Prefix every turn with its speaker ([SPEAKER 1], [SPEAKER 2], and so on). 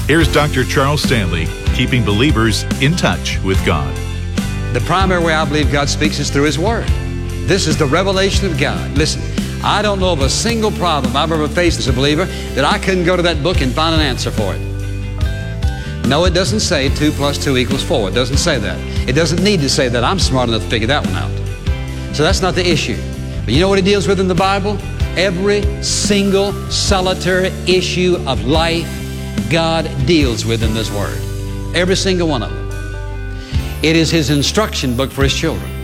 [SPEAKER 1] Here's Dr. Charles Stanley, keeping believers in touch with God.
[SPEAKER 2] The primary way I believe God speaks is through His Word. This is the revelation of God. Listen, I don't know of a single problem I've ever faced as a believer that I couldn't go to that book and find an answer for it. No, it doesn't say 2 + 2 = 4. It doesn't say that. It doesn't need to say that. I'm smart enough to figure that one out. So that's not the issue. But you know what He deals with in the Bible? Every single solitary issue of life God deals with in this Word. Every single one of them. It is His instruction book for His children.